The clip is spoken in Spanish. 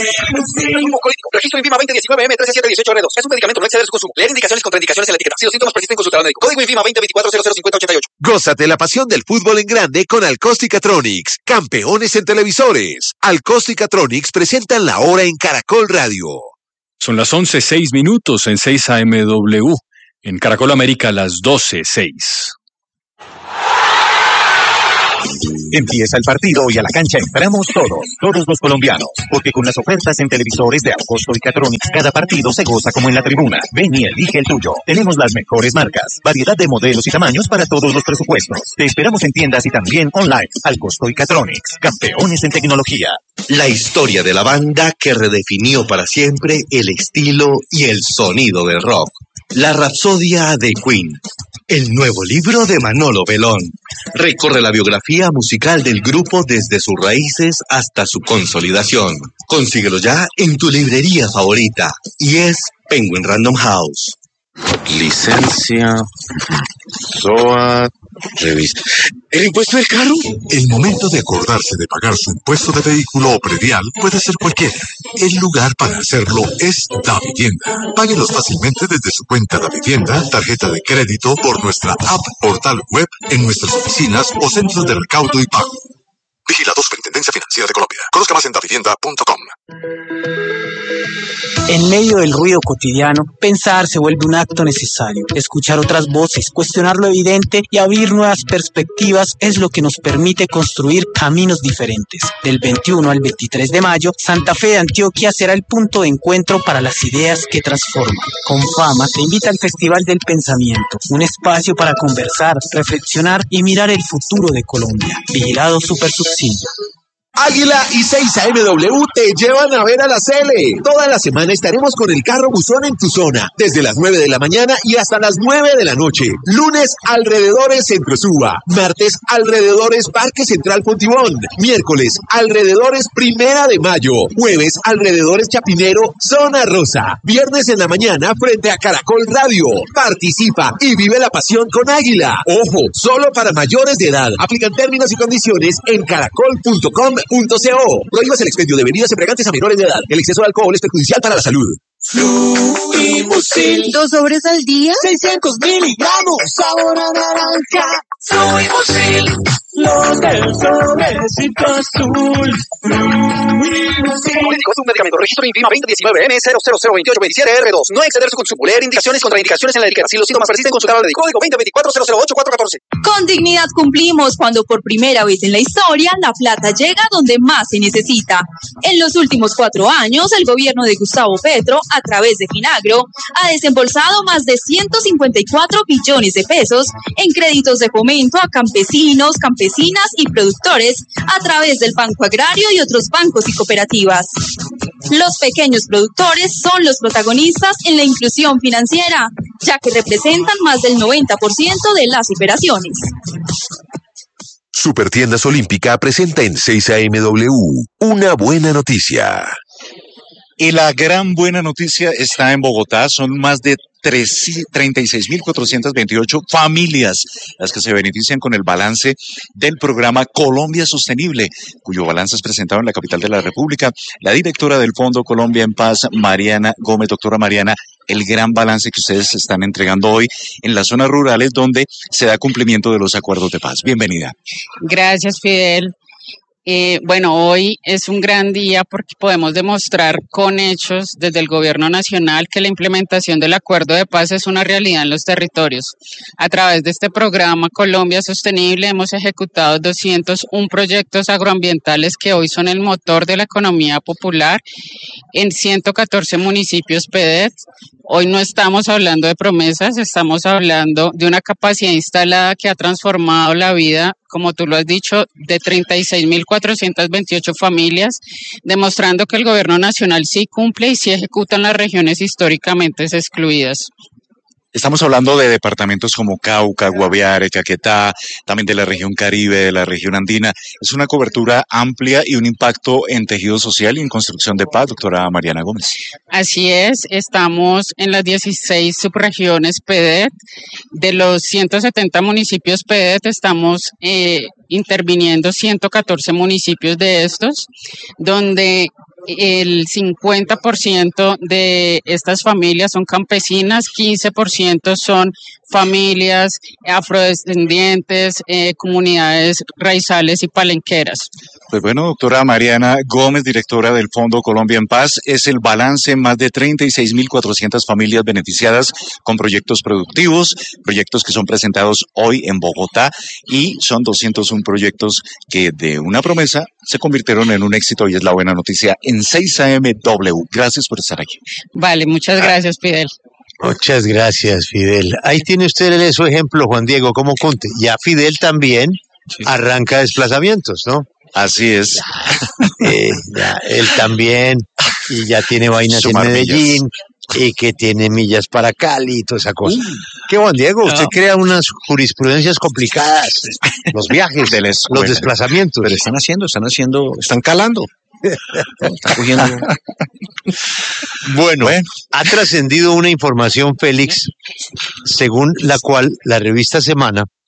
Registro INVIMA 2019M13718R2. Es un medicamento, no exceder su consumo. Leer indicaciones y contraindicaciones en la etiqueta. Si los síntomas persisten, consultar al médico. Código INVIMA 2024005088. Gózate la pasión del fútbol en grande con Alcosticatronics, campeones en televisores. Alcosticatronics presentan La Hora en Caracol Radio. Son las 11:06 en 6 AMW. En Caracol América, las 12:06. Empieza el partido y a la cancha entramos todos los colombianos, porque con las ofertas en televisores de Alcosto y Catronics, cada partido se goza como en la tribuna. Ven y elige el tuyo. Tenemos las mejores marcas, variedad de modelos y tamaños para todos los presupuestos. Te esperamos en tiendas y también online. Alcosto y Catronics, campeones en tecnología. La historia de la banda que redefinió para siempre el estilo y el sonido del rock. La Rapsodia de Queen. El nuevo libro de Manolo Belón. Recorre la biografía musical del grupo desde sus raíces hasta su consolidación. Consíguelo ya en tu librería favorita. Y es Penguin Random House. Licencia, SOAT, revista. ¿El impuesto del carro? El momento de acordarse de pagar su impuesto de vehículo o predial puede ser cualquiera. El lugar para hacerlo es Davivienda. Páguelos fácilmente desde su cuenta Davivienda, tarjeta de crédito, por nuestra app, portal web, en nuestras oficinas o centros de recaudo y pago. Vigilado Superintendencia Financiera de Colombia. Conozca más en davivienda.com. En medio del ruido cotidiano, pensar se vuelve un acto necesario. Escuchar otras voces, cuestionar lo evidente y abrir nuevas perspectivas es lo que nos permite construir caminos diferentes. Del 21 al 23 de mayo, Santa Fe de Antioquia será el punto de encuentro para las ideas que transforman. Confama te invita al Festival del Pensamiento, un espacio para conversar, reflexionar y mirar el futuro de Colombia. Vigilado Supersubsidio. Águila y 6AMW te llevan a ver a la Cele. Toda la semana estaremos con el carro buzón en tu zona, desde las 9 de la mañana y hasta las 9 de la noche. Lunes, alrededores Centro Suba. Martes, alrededores Parque Central Fontibón. Miércoles, alrededores Primera de Mayo. Jueves, alrededores Chapinero, Zona Rosa. Viernes en la mañana, frente a Caracol Radio. Participa y vive la pasión con Águila. Ojo, solo para mayores de edad. Aplican términos y condiciones en caracol.com.co. Prohíbas el expendio de bebidas embriagantes a menores de edad. El exceso de alcohol es perjudicial para la salud. Fluimucil. 2 sobres al día. 600 miligramos. Sabor a naranja. Fluimucil. Los del sobrecito azul. Fluimucil. Un medicamento. Registro INVIMA 2019M000287R2. No exceder su consumo. Leer indicaciones, contraindicaciones en la etiqueta. Si los síntomas persisten, consultar al médico. Código 2024008414. Con dignidad cumplimos cuando por primera vez en la historia la plata llega donde más se necesita. En los últimos 4 años, el gobierno de Gustavo Petro, a través de Finagro, ha desembolsado más de 154 billones de pesos en créditos de fomento a campesinos, campesinas y productores a través del Banco Agrario y otros bancos y cooperativas. Los pequeños productores son los protagonistas en la inclusión financiera, ya que representan más del 90% de las operaciones. Supertiendas Olímpica presenta en 6AMW una buena noticia. Y la gran buena noticia está en Bogotá. Son más de 36.428 familias las que se benefician con el balance del programa Colombia Sostenible, cuyo balance es presentado en la capital de la República. La directora del Fondo Colombia en Paz, Mariana Gómez. Doctora Mariana, el gran balance que ustedes están entregando hoy en las zonas rurales donde se da cumplimiento de los acuerdos de paz. Bienvenida. Gracias, Fidel. Bueno, hoy es un gran día porque podemos demostrar con hechos desde el Gobierno Nacional que la implementación del Acuerdo de Paz es una realidad en los territorios. A través de este programa Colombia Sostenible hemos ejecutado 201 proyectos agroambientales que hoy son el motor de la economía popular en 114 municipios PEDET. Hoy no estamos hablando de promesas, estamos hablando de una capacidad instalada que ha transformado la vida, como tú lo has dicho, de 36.428 familias, demostrando que el gobierno nacional sí cumple y sí ejecuta en las regiones históricamente excluidas. Estamos hablando de departamentos como Cauca, Guaviare, Caquetá, también de la región Caribe, de la región andina. Es una cobertura amplia y un impacto en tejido social y en construcción de paz, doctora Mariana Gómez. Así es, estamos en las 16 subregiones PEDET. De los 170 municipios PEDET estamos interviniendo 114 municipios de estos, donde el 50% de estas familias son campesinas, 15% son familias afrodescendientes, comunidades raizales y palenqueras. Pues bueno, doctora Mariana Gómez, directora del Fondo Colombia en Paz, es el balance: más de 36.400 familias beneficiadas con proyectos productivos, proyectos que son presentados hoy en Bogotá, y son 201 proyectos que de una promesa se convirtieron en un éxito, y es la buena noticia en 6 AMW. Gracias por estar aquí. Vale, muchas gracias, Fidel. Muchas gracias, Fidel. Ahí tiene usted su ejemplo, Juan Diego, como conte. Ya Fidel también arranca desplazamientos, ¿no? Así es. Ya, él también, y ya tiene vainas Sumar en Medellín, millas. y que tiene millas para Cali y toda esa cosa. ¿Qué, Juan Diego? Usted crea unas jurisprudencias complicadas. Los viajes, De la los escuela. desplazamientos. Pero están calando. Están cogiendo. Bueno, ha trascendido una información, Félix, según la cual la revista Semana